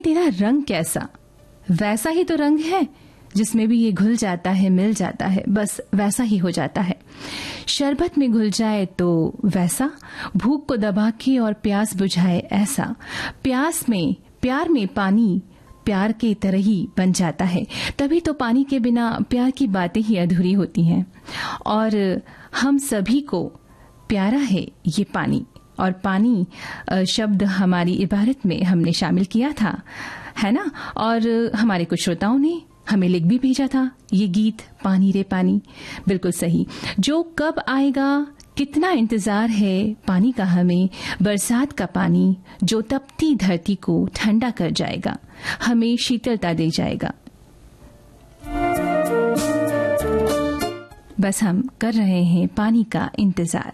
तेरा रंग कैसा, वैसा ही तो रंग है जिसमें भी ये घुल जाता है, मिल जाता है, बस वैसा ही हो जाता है। शरबत में घुल जाए तो वैसा, भूख को दबा के और प्यास बुझाए ऐसा। प्यार में पानी प्यार की तरह ही बन जाता है। तभी तो पानी के बिना प्यार की बातें ही अधूरी होती हैं। और हम सभी को प्यारा है ये पानी। और पानी शब्द हमारी इबारत में हमने शामिल किया था, है ना। और हमारे कुछ श्रोताओं ने हमें लिख भी भेजा था ये गीत, पानी रे पानी। बिल्कुल सही। जो कब आएगा, कितना इंतजार है पानी का हमें, बरसात का पानी जो तपती धरती को ठंडा कर जाएगा, हमें शीतलता दे जाएगा। बस हम कर रहे हैं पानी का इंतजार।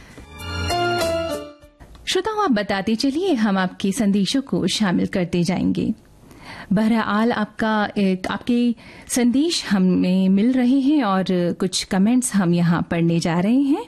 श्रोताओं, आप बताते चलिए, हम आपके संदेशों को शामिल करते जाएंगे। बहरहाल आपके संदेश हमें मिल रहे हैं और कुछ कमेंट्स हम यहाँ पढ़ने जा रहे हैं।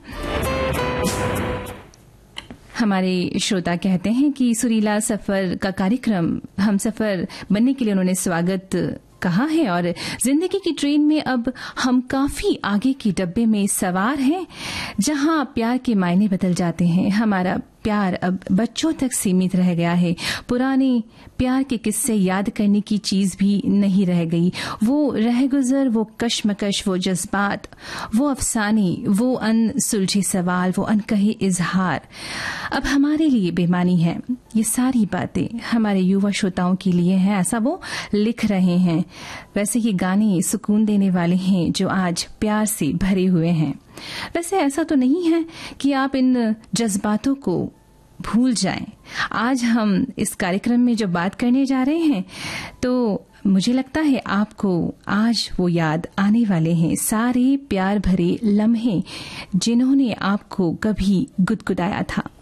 हमारे श्रोता कहते हैं कि सुरीला सफर का कार्यक्रम हम सफर बनने के लिए उन्होंने स्वागत कहा है और जिंदगी की ट्रेन में अब हम काफी आगे की डब्बे में सवार हैं, जहां प्यार के मायने बदल जाते हैं। हमारा प्यार अब बच्चों तक सीमित रह गया है। पुराने प्यार के किस्से याद करने की चीज भी नहीं रह गई। वो रहगुजर, वो कश्मकश, वो जज्बात, वो अफसाने, वो अनसुलझे सवाल, वो अनकहे इजहार अब हमारे लिए बेमानी है। ये सारी बातें हमारे युवा श्रोताओं के लिए हैं, ऐसा वो लिख रहे हैं। वैसे ये गाने सुकून देने वाले हैं जो आज प्यार से भरे हुए हैं। वैसे ऐसा तो नहीं है कि आप इन जज्बातों को भूल जाएं। आज हम इस कार्यक्रम में जो बात करने जा रहे हैं, तो मुझे लगता है आपको आज वो याद आने वाले हैं, सारे प्यार भरे लम्हे जिन्होंने आपको कभी गुदगुदाया था।